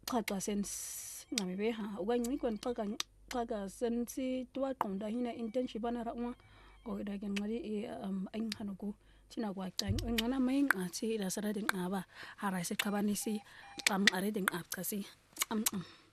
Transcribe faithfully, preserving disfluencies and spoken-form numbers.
xaxa sense ngabe ha ukancikwa nixaka xaka sensi tuwaqonda hina internship anara uma o da ke nqali um ayinxano ku thina kwacanga ngcana mayinqathi la sarade nqaba hara seqhabanisi xam arede nqachasi am